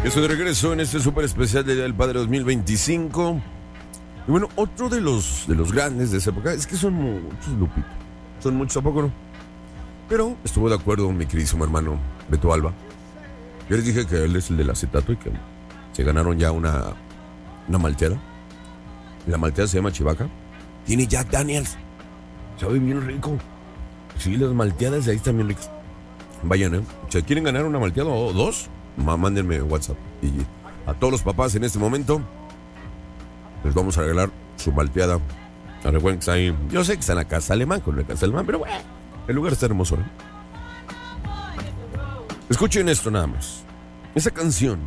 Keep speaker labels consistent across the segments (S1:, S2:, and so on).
S1: Estoy de regreso en este súper especial del Día del Padre 2025. Y bueno, otro de los grandes de esa época es que son muchos, Lupito. Son muchos, ¿a poco no? Pero estuvo de acuerdo mi queridísimo hermano Beto Alba. Yo les dije que él es el del acetato y que se ganaron ya una malteada. La malteada se llama Chivaca. Tiene Jack Daniels. Sabe bien rico. Sí, las malteadas de ahí están bien ricas. Vayan, Si quieren ganar una malteada o dos, mándenme WhatsApp. Y a todos los papás en este momento les vamos a regalar su malteada. Recuerden que está ahí. Yo sé que está en la Casa Alemán, con la Casa Alemán, pero bueno, el lugar está hermoso, ¿no? Escuchen esto nada más. Esta canción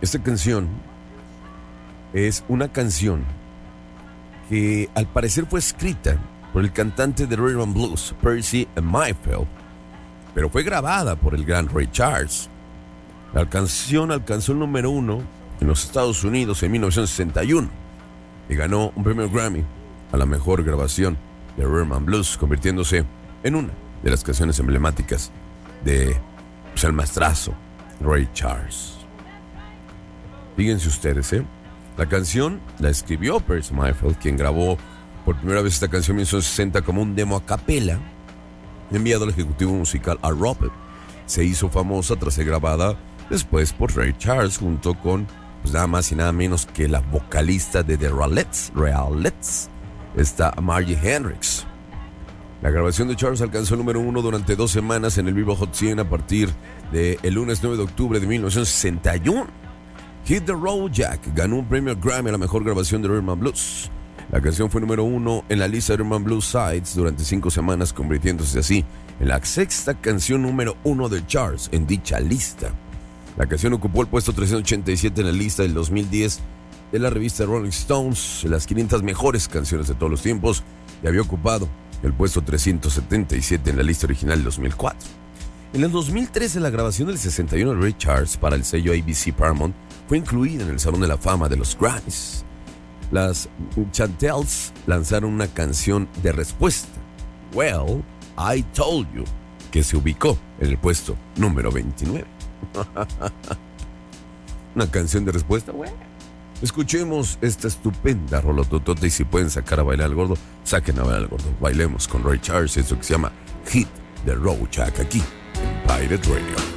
S1: es una canción que al parecer fue escrita por el cantante de rhythm and blues, Percy Mayfield, pero fue grabada por el gran Ray Charles. La canción alcanzó el número 1 en los Estados Unidos en 1961 y ganó un premio Grammy a la mejor grabación de rhythm and blues, convirtiéndose en una de las canciones emblemáticas de el maestrazo Ray Charles. Fíjense ustedes, la canción la escribió Percy Mayfield, quien grabó por primera vez esta canción en 1960 como un demo a capela, enviado al ejecutivo musical Al Roppet. Se hizo famosa tras ser grabada después por Ray Charles junto con nada más y nada menos que la vocalista de The Raelettes, esta Margie Hendrix. La grabación de Charles alcanzó el número 1 durante 2 semanas en el Billboard Hot 100 a partir del lunes 9 de octubre de 1961. Hit the Road Jack ganó un premio Grammy a la mejor grabación de rhythm and blues. La canción fue número 1 en la lista de rhythm and blues sides durante 5 semanas, convirtiéndose así en la 6ª canción número 1 de Charles en dicha lista. La canción ocupó el puesto 387 en la lista del 2010 de la revista Rolling Stones, en las 500 mejores canciones de todos los tiempos, y había ocupado el puesto 377 en la lista original del 2004. En el 2013, la grabación del 61 de Ray Charles para el sello ABC Paramount fue incluida en el Salón de la Fama de los Grammys. Las Chantels lanzaron una canción de respuesta, Well, I Told You, que se ubicó en el puesto número 29. Una canción de respuesta, güey. Escuchemos esta estupenda rolototota y si pueden sacar a bailar al gordo, saquen a bailar al gordo. Bailemos con Ray Charles, esto que se llama Hit the Road Jack aquí en Pirate Radio.